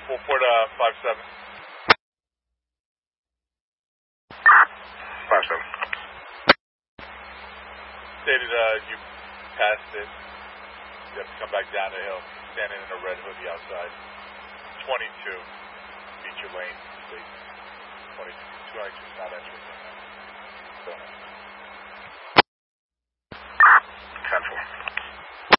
Full port 57. 57. Stated you passed it. You have to come back down the hill. Standing in a red hoodie outside. 22. Beat your lane. 22. 22 not entering. So.